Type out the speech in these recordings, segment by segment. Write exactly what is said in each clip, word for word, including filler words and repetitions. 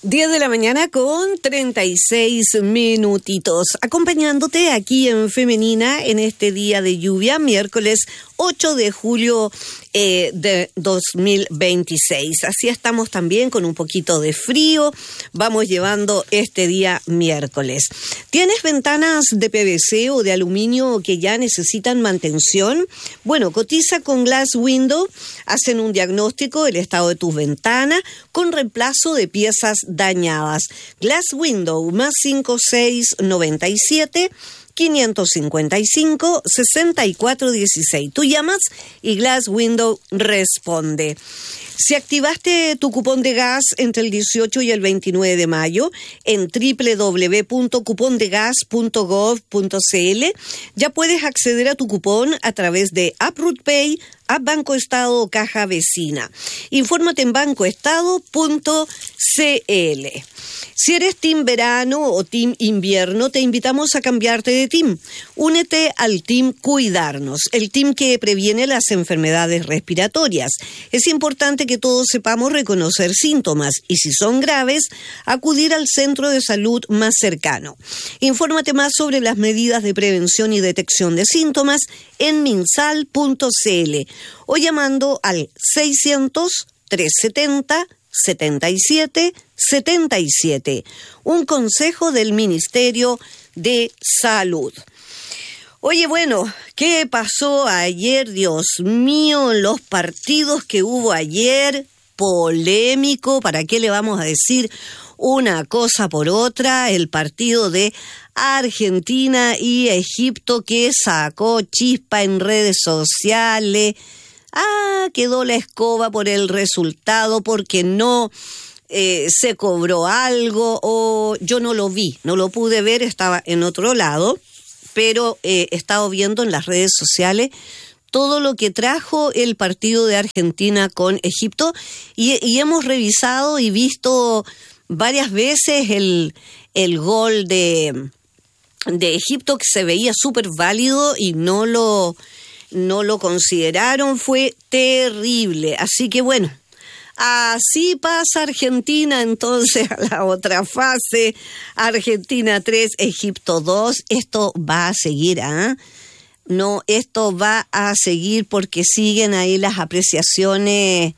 diez de la mañana con treinta y seis minutitos, acompañándote aquí en Femenina en este día de lluvia, miércoles ocho de julio eh, de dos mil veintiséis. Así estamos también con un poquito de frío, vamos llevando este día miércoles. ¿Tienes ventanas de P V C o de aluminio que ya necesitan mantención? Bueno, cotiza con Glass Window, hacen un diagnóstico del estado de tus ventanas con reemplazo de piezas dañadas. Glass Window, más cinco seis noventa y siete, quinientos cincuenta y cinco, sesenta y cuatro dieciséis. Tú llamas y Glass Window responde. Si activaste tu cupón de gas entre el dieciocho y el veintinueve de mayo en doble u doble u doble u punto cupón de gas punto gov punto c l, ya puedes acceder a tu cupón a través de Uproot Pay, App Banco Estado o Caja Vecina. Infórmate en bancoestado punto c l. Si eres team verano o team invierno, te invitamos a cambiarte de team. Únete al team Cuidarnos, el team que previene las enfermedades respiratorias. Es importante que todos sepamos reconocer síntomas y, si son graves, acudir al centro de salud más cercano. Infórmate más sobre las medidas de prevención y detección de síntomas en minsal punto c l o llamando al seiscientos, trescientos setenta, setenta y siete setenta y siete. Un consejo del Ministerio de Salud. Oye, bueno, ¿qué pasó ayer? Dios mío, los partidos que hubo ayer, polémico, ¿para qué le vamos a decir una cosa por otra? El partido de Argentina y Egipto que sacó chispa en redes sociales. Ah, quedó la escoba por el resultado porque no eh, se cobró algo o yo no lo vi, no lo pude ver, estaba en otro lado, pero eh, he estado viendo en las redes sociales todo lo que trajo el partido de Argentina con Egipto y, y hemos revisado y visto varias veces el, el gol de, de Egipto que se veía súper válido y no lo... no lo consideraron, fue terrible. Así que bueno, así pasa Argentina entonces a la otra fase. Argentina tres, Egipto dos. Esto va a seguir, ¿ah? ¿eh? No, esto va a seguir porque siguen ahí las apreciaciones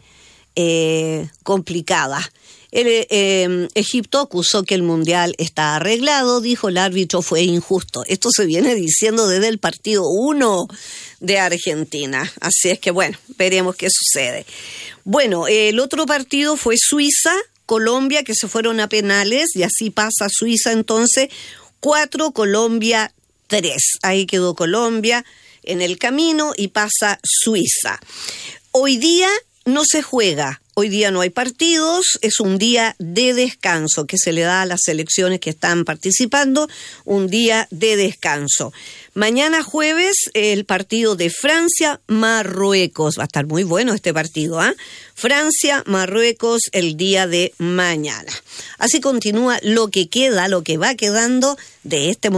eh, complicadas. El, eh, Egipto acusó que el mundial está arreglado, dijo el árbitro fue injusto. Esto se viene diciendo desde el partido uno de Argentina. Así es que bueno, veremos qué sucede. Bueno, el otro partido fue Suiza, Colombia, que se fueron a penales y así pasa Suiza entonces, cuatro, Colombia tres. Ahí quedó Colombia en el camino y pasa Suiza. Hoy día no se juega. Hoy día no hay partidos, es un día de descanso que se le da a las selecciones que están participando, un día de descanso. Mañana jueves el partido de Francia-Marruecos, va a estar muy bueno este partido, ¿ah? ¿eh? Francia-Marruecos el día de mañana. Así continúa lo que queda, lo que va quedando de este momento.